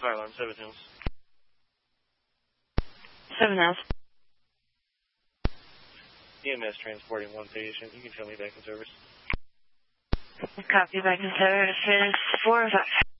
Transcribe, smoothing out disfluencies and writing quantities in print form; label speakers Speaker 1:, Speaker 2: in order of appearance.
Speaker 1: Fire alarm, 7 Hills.
Speaker 2: 7 Hills.
Speaker 1: EMS transporting one patient. You can show me back in service.
Speaker 2: Copy, back in service is 4 or 5.